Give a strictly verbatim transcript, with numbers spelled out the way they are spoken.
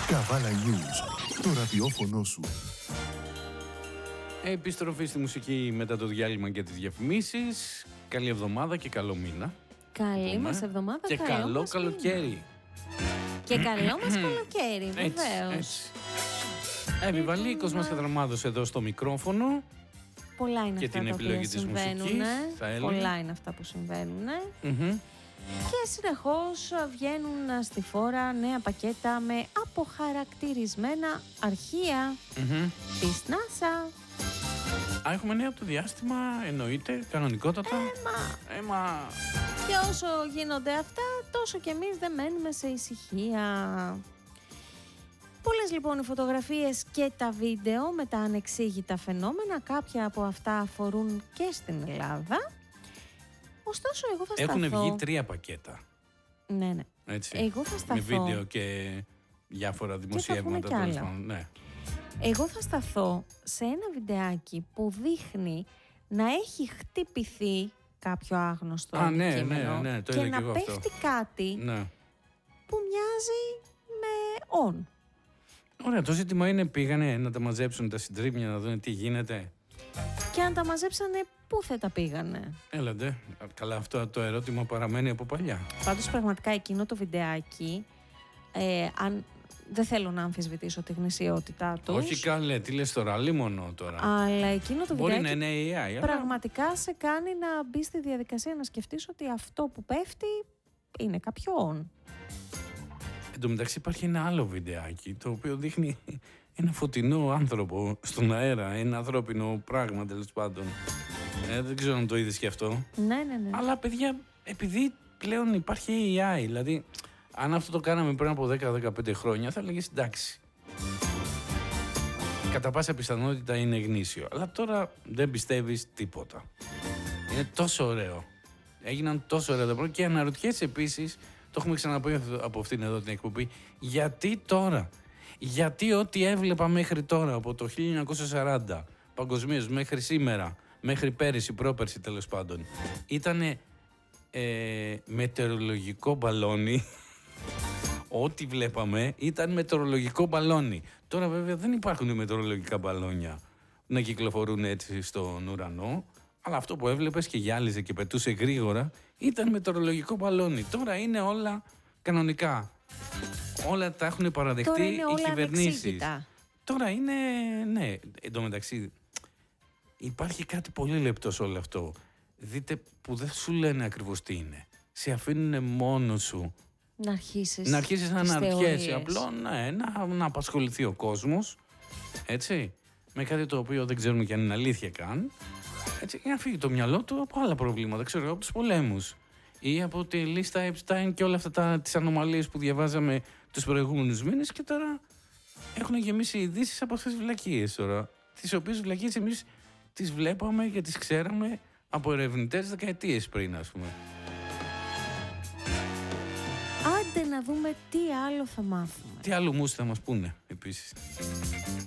Καβάλα News, το ραδιόφωνο σου. Επιστροφή στη μουσική μετά το διάλειμμα και τις διαφημίσεις. Καλή εβδομάδα και καλό μήνα. Καλή μας εβδομάδα και καλό, καλό καλοκαίρι. Και καλό μας καλοκαίρι, βεβαίως. Επιβαλή Κοσμάς Χατραμάδος εδώ στο μικρόφωνο. Πολλά είναι και αυτά την τα επιλογή οποία της συμβαίνουν. μουσικής, θα έλεγα. Πολλά είναι αυτά που συμβαίνουν. Mm-hmm. Και συνεχώς βγαίνουν στη φόρα νέα πακέτα με αποχαρακτηρισμένα αρχεία Mm-hmm. της NASA. Α, έχουμε νέα από το διάστημα, εννοείται, κανονικότατα. Έμα. Έμα. Και όσο γίνονται αυτά, τόσο κι εμείς δεν μένουμε σε ησυχία. Πολλές λοιπόν οι φωτογραφίες και τα βίντεο με τα ανεξήγητα φαινόμενα. Κάποια από αυτά αφορούν και στην Ελλάδα. Ωστόσο, εγώ θα σταθώ... Έχουν βγει τρία πακέτα. Ναι, ναι. Έτσι. Εγώ θα σταθώ... Με βίντεο και διάφορα δημοσιεύματα. Και θα πούμε κι άλλα. Ναι. Εγώ θα σταθώ σε ένα βιντεάκι που δείχνει να έχει χτυπηθεί κάποιο άγνωστο Α, ναι, αντικείμενο ναι, ναι, το και είδα να και εγώ πέφτει αυτό. κάτι Ναι. που μοιάζει με on. Ωραία, το ζήτημα είναι πήγανε να τα μαζέψουν τα συντρίμμια, να δουν τι γίνεται. Και αν τα μαζέψανε, πού θα τα πήγανε? Έλατε, καλά, αυτό το ερώτημα παραμένει από παλιά. Πάντως πραγματικά εκείνο το βιντεάκι, ε, αν, δεν θέλω να αμφισβητήσω τη γνησιότητά τους. Όχι καλέ, τι λες τώρα, λίμωνο τώρα. Αλλά εκείνο το Μπορεί βιντεάκι να είναι έι άι, αλλά... πραγματικά σε κάνει να μπει στη διαδικασία να σκεφτείς ότι αυτό που πέφτει είναι κάποιο on. Εν τω μεταξύ υπάρχει ένα άλλο βιντεάκι το οποίο δείχνει ένα φωτεινό άνθρωπο στον αέρα, ένα ανθρώπινο πράγμα τέλος πάντων. Ε, δεν ξέρω αν το είδες και αυτό. Ναι, ναι, ναι. Αλλά παιδιά, επειδή πλέον υπάρχει έι άι, δηλαδή αν αυτό το κάναμε πριν από δέκα με δεκαπέντε χρόνια θα λέγες εντάξει. Κατά πάσα πιθανότητα είναι γνήσιο. Αλλά τώρα δεν πιστεύεις τίποτα. Είναι τόσο ωραίο. Έγιναν τόσο ωραία τα πράγματα και αναρωτιέσαι επίσης, το έχουμε ξαναπεί από αυτήν εδώ την εκπομπή, γιατί τώρα, γιατί ό,τι έβλεπα μέχρι τώρα από το χίλια εννιακόσια σαράντα παγκοσμίως μέχρι σήμερα, μέχρι πέρυσι, πρόπερσι τέλος πάντων, ήτανε ε, μετεωρολογικό μπαλόνι. Ό,τι βλέπαμε ήταν μετεωρολογικό μπαλόνι. Τώρα βέβαια δεν υπάρχουν μετεωρολογικά μπαλόνια να κυκλοφορούν έτσι στον ουρανό, αλλά αυτό που έβλεπες και γυάλιζε και πετούσε γρήγορα ήταν μετεωρολογικό μπαλόνι. Τώρα είναι όλα κανονικά. Όλα τα έχουν παραδεχτεί Τώρα είναι οι όλα κυβερνήσεις. ανεξήγητα. Τώρα είναι, ναι, εν τω μεταξύ υπάρχει κάτι πολύ λεπτό σε όλο αυτό. Δείτε που δεν σου λένε ακριβώς τι είναι. Σε αφήνουν μόνο σου. Να αρχίσεις, Να αρχίσεις να αναρωτιέσαι. θεωρίες. Απλό ναι, να, να απασχοληθεί ο κόσμος. Έτσι. Με κάτι το οποίο δεν ξέρουμε και αν είναι αλήθεια καν. Έτσι, για να φύγει το μυαλό του από άλλα προβλήματα. Ξέρω εγώ, από τους πολέμους. Ή από τη λίστα Epstein και όλα αυτά τα, τις ανομαλίες που διαβάζαμε τους προηγούμενους μήνες και τώρα έχουν γεμίσει ειδήσεις από αυτές τις βλακίες τώρα. Τις οποίες βλακίες εμείς τις βλέπαμε και τις ξέραμε από ερευνητές δεκαετίες πριν, ας πούμε. Άντε να δούμε τι άλλο θα μάθουμε. Τι άλλο μουσ θα μας πούνε επίσης.